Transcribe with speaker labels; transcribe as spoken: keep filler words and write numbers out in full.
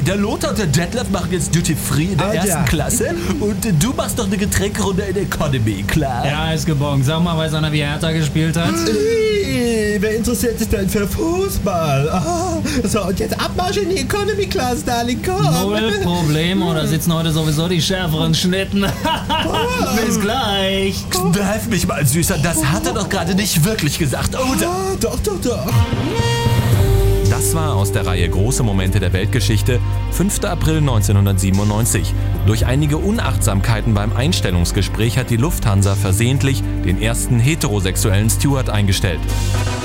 Speaker 1: der Lothar und der Detlef machen jetzt Duty Free in der
Speaker 2: Ah,
Speaker 1: ersten
Speaker 2: ja.
Speaker 1: Klasse und äh, du machst doch eine Getränkerunde in Economy, klar?
Speaker 3: Ja, ist gebongt. Sag mal, weiß einer, wie Hertha gespielt hat?
Speaker 2: Hey, wer interessiert sich denn für Fußball? Ah, so, und jetzt Abmarsch in die Economy Class, Darling, komm.
Speaker 3: Null Problemo, da sitzen heute sowieso die schärferen Schnitten. Bis gleich.
Speaker 1: Kneif mich mal, Süßer, das hat er doch gerade nicht wirklich gesagt, oder?
Speaker 2: Ah, doch, doch, doch.
Speaker 1: Das war aus der Reihe Große Momente der Weltgeschichte, fünfter April neunzehnhundertsiebenundneunzig. Durch einige Unachtsamkeiten beim Einstellungsgespräch hat die Lufthansa versehentlich den ersten heterosexuellen Steward eingestellt.